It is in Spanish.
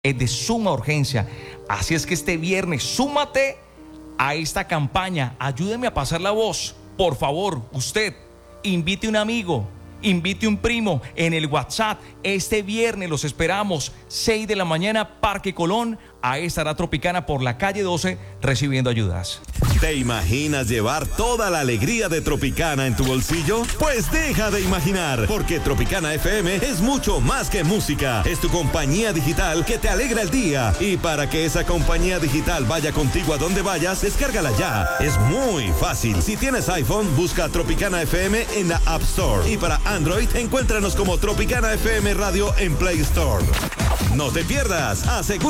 es de suma urgencia. Así es que este viernes súmate a esta campaña. Ayúdeme a pasar la voz. Por favor, usted invite un amigo, invite un primo en el WhatsApp. Este viernes los esperamos, 6 de la mañana, Parque Colón. Ahí estará Tropicana por la calle 12 recibiendo ayudas. ¿Te imaginas llevar toda la alegría de Tropicana en tu bolsillo? Pues deja de imaginar, porque Tropicana FM es mucho más que música. Es tu compañía digital que te alegra el día. Y para que esa compañía digital vaya contigo a donde vayas, descárgala ya. Es muy fácil. Si tienes iPhone, busca Tropicana FM en la App Store. Y para Android, encuéntranos como Tropicana FM Radio en Play Store. No te pierdas. Asegura